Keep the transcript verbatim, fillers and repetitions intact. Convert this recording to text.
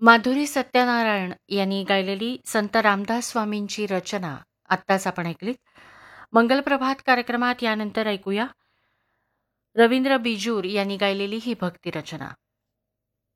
माधुरी सत्यनारायण यांनी गायलेली संत रामदास स्वामींची रचना आत्ताच आपण ऐकलीत. मंगलप्रभात कार्यक्रमात यानंतर ऐकूया रवींद्र बिजूर यांनी गायलेली ही भक्ती रचना.